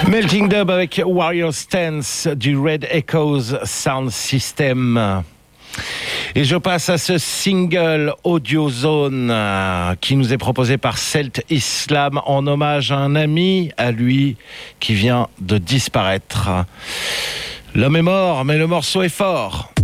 Melting Dub avec Warrior Stance du Red Echoes Sound System. Et je passe à ce single Audio Zone qui nous est proposé par Celt Islam en hommage à un ami à lui qui vient de disparaître. L'homme est mort, mais le morceau est fort.